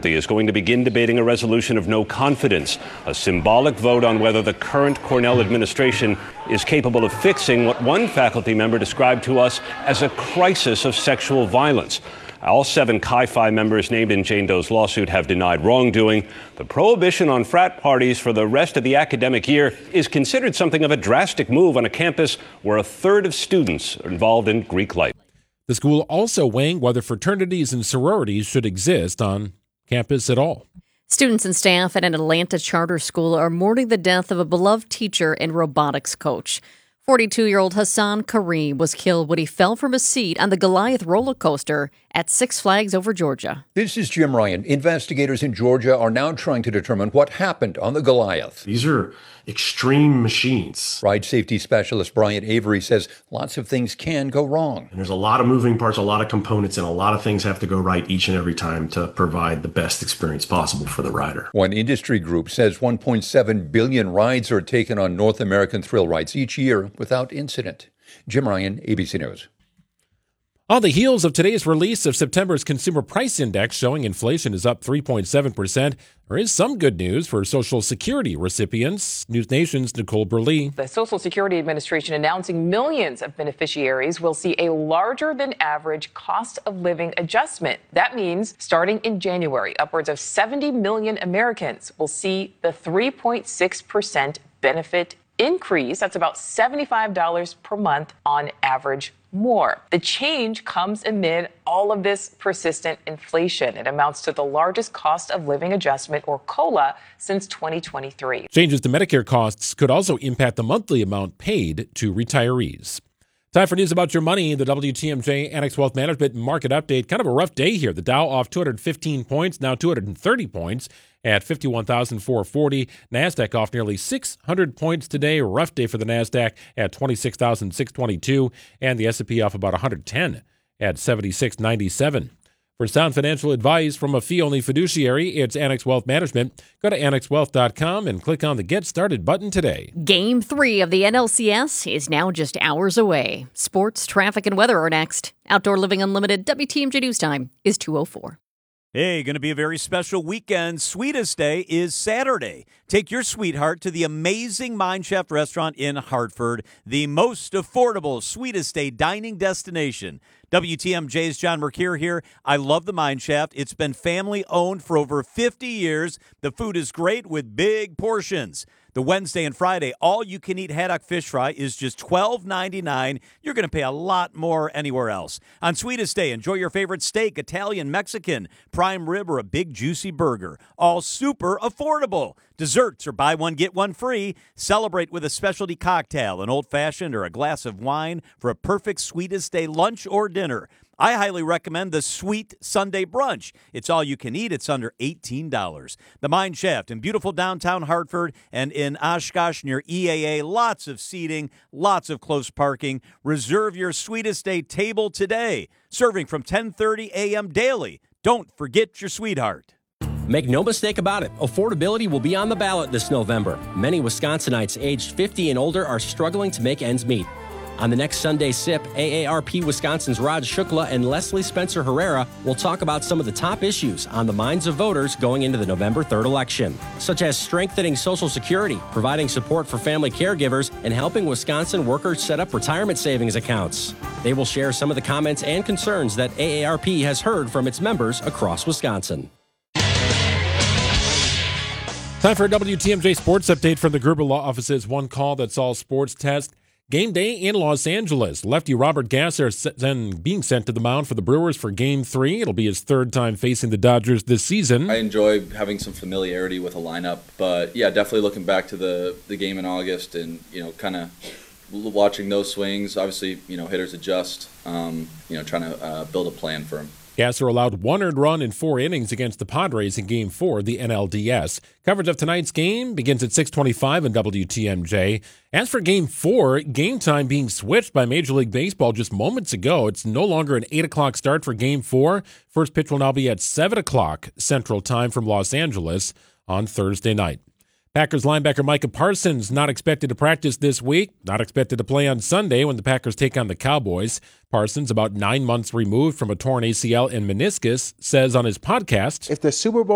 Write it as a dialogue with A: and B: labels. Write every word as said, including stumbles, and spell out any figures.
A: faculty is going to begin debating a resolution of no confidence, a symbolic vote on whether the current Cornell administration is capable of fixing what one faculty member described to us as a crisis of sexual violence. All seven Chi Phi members named in Jane Doe's lawsuit have denied wrongdoing. The prohibition on frat parties for the rest of the academic year is considered something of a drastic move on a campus where a third of students are involved in Greek life.
B: The school also weighing whether fraternities and sororities should exist on campus at all.
C: Students and staff at an Atlanta charter school are mourning the death of a beloved teacher and robotics coach. forty-two-year-old Hassan Kareem was killed when he fell from a seat on the Goliath roller coaster at Six Flags Over Georgia.
D: This is Jim Ryan. Investigators in Georgia are now trying to determine what happened on the Goliath.
E: These are extreme machines.
D: Ride safety specialist Brian Avery says lots of things can go wrong.
E: And there's a lot of moving parts, a lot of components, and a lot of things have to go right each and every time to provide the best experience possible for the rider.
D: One industry group says one point seven billion rides are taken on North American thrill rides each year without incident. Jim Ryan, A B C News.
B: On the heels of today's release of September's Consumer Price Index showing inflation is up three point seven percent, there is some good news for Social Security recipients. News Nation's Nicole Burley.
F: The Social Security Administration announcing millions of beneficiaries will see a larger than average cost of living adjustment. That means starting in January, upwards of seventy million Americans will see the three point six percent benefit increase. That's about seventy-five dollars per month on average more. The change comes amid all of this persistent inflation. It amounts to the largest cost of living adjustment, or COLA, since twenty twenty-three.
B: Changes to Medicare costs could also impact the monthly amount paid to retirees. Time for news about your money. The W T M J Annex Wealth Management Market Update. Kind of a rough day here. The Dow off two hundred fifteen points, now two hundred thirty points at fifty-one thousand four hundred forty. NASDAQ off nearly six hundred points today. Rough day for the NASDAQ at twenty-six thousand six hundred twenty-two. And the S and P off about one hundred ten at seventy-six ninety-seven. For sound financial advice from a fee-only fiduciary, it's Annex Wealth Management. Go to annex wealth dot com and click on the Get Started button today.
C: Game three of the N L C S is now just hours away. Sports, traffic, and weather are next. Outdoor Living Unlimited W T M J News Time is two oh four.
G: Hey, going to be a very special weekend. Sweetest Day is Saturday. Take your sweetheart to the amazing Mind Chef restaurant in Hartford, the most affordable Sweetest Day dining destination. W T M J's John Mercure here. I love the Mine Shaft. It's been family-owned for over fifty years. The food is great with big portions. The Wednesday and Friday all-you-can-eat haddock fish fry is just twelve ninety-nine. You're going to pay a lot more anywhere else. On Sweetest Day, enjoy your favorite steak, Italian, Mexican, prime rib, or a big juicy burger. All super affordable. Desserts are buy one, get one free. Celebrate with a specialty cocktail, an old-fashioned, or a glass of wine for a perfect Sweetest Day lunch or dinner. I highly recommend the Sweet Sunday Brunch. It's all you can eat. It's under eighteen dollars. The Mine Shaft in beautiful downtown Hartford and in Oshkosh near E A A. Lots of seating, lots of close parking. Reserve your Sweetest Day table today. Serving from ten thirty a.m. daily. Don't forget your sweetheart.
H: Make no mistake about it, affordability will be on the ballot this November. Many Wisconsinites aged fifty and older are struggling to make ends meet. On the next Sunday Sip, A A R P Wisconsin's Rod Shukla and Leslie Spencer Herrera will talk about some of the top issues on the minds of voters going into the November third election, such as strengthening Social Security, providing support for family caregivers, and helping Wisconsin workers set up retirement savings accounts. They will share some of the comments and concerns that A A R P has heard from its members across Wisconsin.
B: Time for a W T M J Sports Update from the Gerber Law Office's One Call That's All Sports test. Game day in Los Angeles. Lefty Robert Gasser then being sent to the mound for the Brewers for Game three. It'll be his third time facing the Dodgers this season.
I: I enjoy having some familiarity with a lineup, but yeah, definitely looking back to the, the game in August and, you know, kind of watching those swings. Obviously, you know, hitters adjust, um, you know, trying to uh, build a plan for him.
B: Gasser allowed one earned run in four innings against the Padres in Game four of the N L D S. Coverage of tonight's game begins at six twenty-five on W T M J. As for Game four, game time being switched by Major League Baseball just moments ago. It's no longer an eight o'clock start for Game four. First pitch will now be at seven o'clock Central Time from Los Angeles on Thursday night. Packers linebacker Micah Parsons not expected to practice this week, not expected to play on Sunday when the Packers take on the Cowboys. Parsons, about nine months removed from a torn A C L and meniscus, says on his podcast,
J: if the Super Bowl